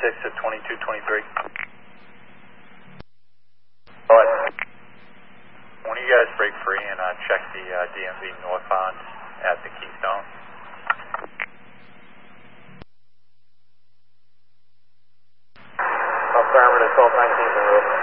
6 at 2223. All right. When you guys break free and check the DMV northbound at the Keystone. Affirmative, 1219 en route.